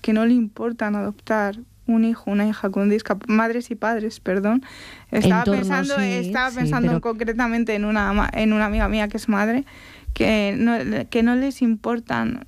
que no le importan adoptar un hijo, una hija con discapacidad, madres y padres, perdón. Estaba pensando concretamente en una amiga mía que es madre, que no les importan